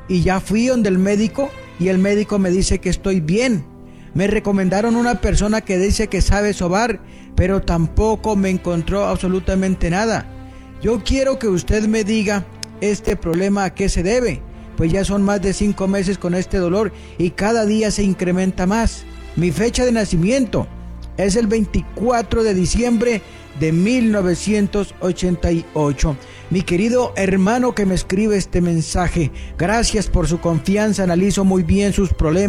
y ya fui donde el médico y el médico me dice que estoy bien. Me recomendaron una persona que dice que sabe sobar, pero tampoco me encontró absolutamente nada. Yo quiero que usted me diga este problema a qué se debe, pues ya son más de 5 meses con este dolor y cada día se incrementa más. Mi fecha de nacimiento es el 24 de diciembre de 1988. Mi querido hermano que me escribe este mensaje, gracias por su confianza, analizo muy bien sus problemas.